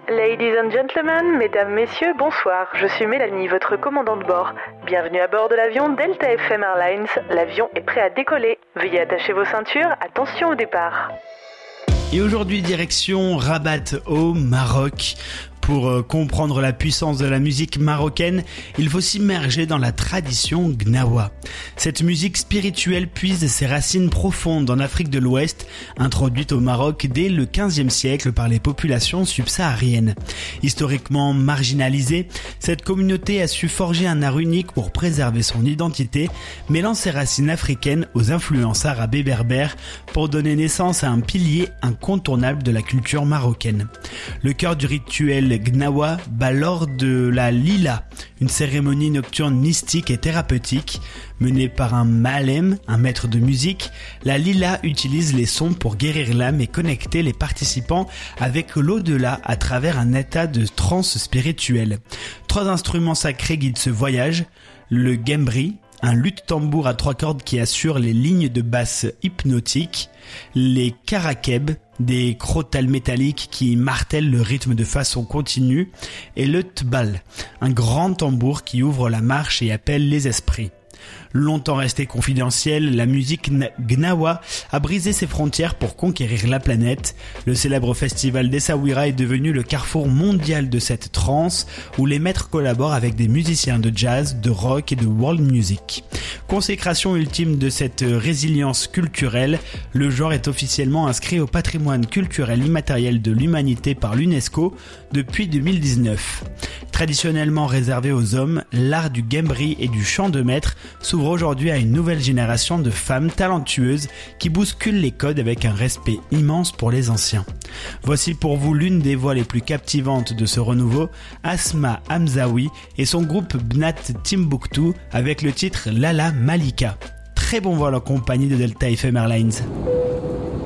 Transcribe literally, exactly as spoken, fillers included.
Ladies and gentlemen, mesdames, messieurs, bonsoir. Je suis Mélanie, votre commandant de bord. Bienvenue à bord de l'avion Delta F M Airlines. L'avion est prêt à décoller. Veuillez attacher vos ceintures. Attention au départ. Et aujourd'hui, direction Rabat au Maroc. Pour euh, comprendre la puissance de la musique marocaine, il faut s'immerger dans la tradition gnawa. Cette musique spirituelle puise ses racines profondes en Afrique de l'Ouest, introduite au Maroc dès le quinzième siècle par les populations subsahariennes. Historiquement marginalisée, cette communauté a su forger un art unique pour préserver son identité, mêlant ses racines africaines aux influences arabes et berbères pour donner naissance à un pilier incontournable de la culture marocaine. Le cœur du rituel Gnawa bat lors de la Lila, une cérémonie nocturne mystique et thérapeutique. Menée par un malem, un maître de musique, la Lila utilise les sons pour guérir l'âme et connecter les participants avec l'au-delà à travers un état de transe spirituelle. Trois instruments sacrés guident ce voyage, le gembri, un luth-tambour à trois cordes qui assure les lignes de basse hypnotiques, les karakeb, des crotales métalliques qui martèlent le rythme de façon continue, et le tbal, un grand tambour qui ouvre la marche et appelle les esprits. Longtemps restée confidentielle, la musique gnawa a brisé ses frontières pour conquérir la planète. Le célèbre festival d'Essaouira est devenu le carrefour mondial de cette trance où les maîtres collaborent avec des musiciens de jazz, de rock et de world music. Consécration ultime de cette résilience culturelle, le genre est officiellement inscrit au patrimoine culturel immatériel de l'humanité par l'UNESCO depuis deux mille dix-neuf. Traditionnellement réservé aux hommes, l'art du gembri et du chant de maître s'ouvre aujourd'hui à une nouvelle génération de femmes talentueuses qui bousculent les codes avec un respect immense pour les anciens. Voici pour vous l'une des voix les plus captivantes de ce renouveau, Asma Hamzaoui et son groupe Bnat Timbuktu avec le titre Lala Malika. Très bon vol en compagnie de Delta F M Airlines.